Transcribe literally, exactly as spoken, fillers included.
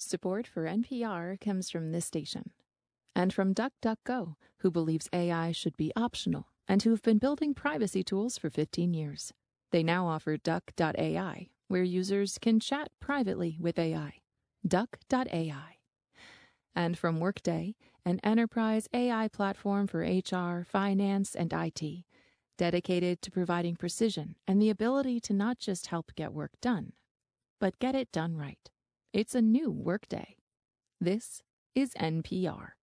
Support for N P R comes from this station and from DuckDuckGo, who believes A I should be optional and who have been building privacy tools for fifteen years. They now offer Duck dot A I, where users can chat privately with A I. Duck dot A I. And from Workday, an enterprise A I platform for H R, finance, and I T, dedicated to providing precision and the ability to not just help get work done, but get it done right. It's a new Workday. This is N P R.